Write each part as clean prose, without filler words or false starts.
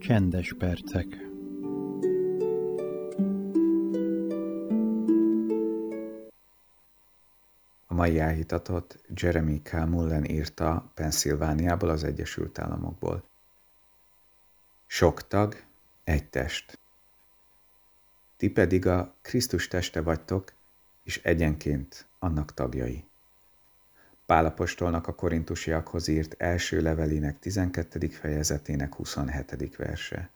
Csendes percek. A mai áhítatot Jeremy K. Mullen írta Pennsylvániából, az Egyesült Államokból. Sok tag, egy test. Ti pedig a Krisztus teste vagytok, és egyenként annak tagjai. Pál apostolnak a korintusiakhoz írt első levelének 12. fejezetének 27. verse.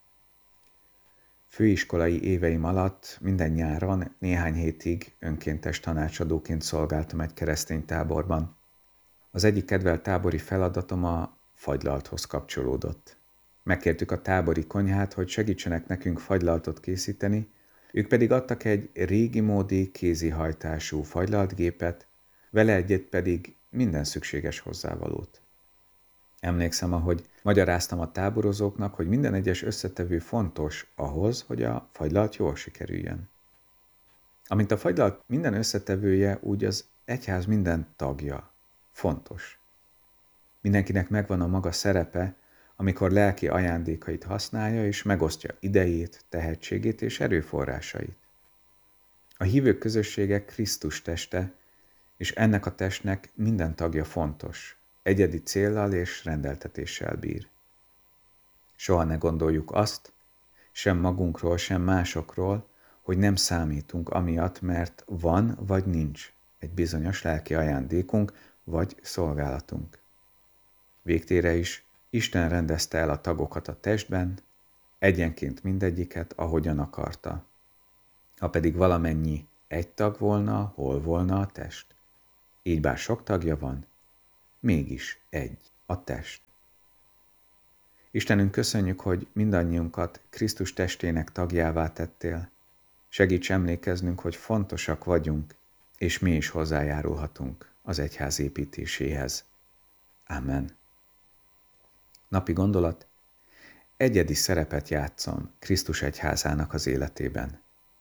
Főiskolai éveim alatt minden nyáron néhány hétig önkéntes tanácsadóként szolgáltam egy keresztény táborban. Az egyik kedvelt tábori feladatom a fagylalthoz kapcsolódott. Megkértük a tábori konyhát, hogy segítsenek nekünk fagylaltot készíteni, ők pedig adtak egy régi módi kézihajtású fagylaltgépet, vele egyet pedig minden szükséges hozzávalót. Emlékszem, ahogy magyaráztam a táborozóknak, hogy minden egyes összetevő fontos ahhoz, hogy a fagylalt jól sikerüljön. Amint a fagylalt minden összetevője, úgy az egyház minden tagja fontos. Mindenkinek megvan a maga szerepe, amikor lelki ajándékait használja és megosztja idejét, tehetségét és erőforrásait. A hívők közössége Krisztus teste, és ennek a testnek minden tagja fontos, egyedi céllal és rendeltetéssel bír. Soha ne gondoljuk azt, sem magunkról, sem másokról, hogy nem számítunk amiatt, mert van vagy nincs egy bizonyos lelki ajándékunk vagy szolgálatunk. Végtére is Isten rendezte el a tagokat a testben, egyenként mindegyiket, ahogyan akarta. Ha pedig valamennyi egy tag volna, hol volna a test? Így bár sok tagja van, mégis egy a test. Istenünk, köszönjük, hogy mindannyiunkat Krisztus testének tagjává tettél. Segíts emlékeznünk, hogy fontosak vagyunk, és mi is hozzájárulhatunk az egyház építéséhez. Amen. Napi gondolat: egyedi szerepet játszom Krisztus egyházának az életében.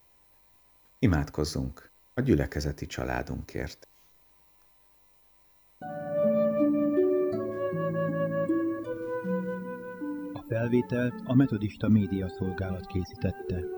Imádkozzunk a gyülekezeti családunkért. A felvételt a Metodista Média Szolgálat készítette.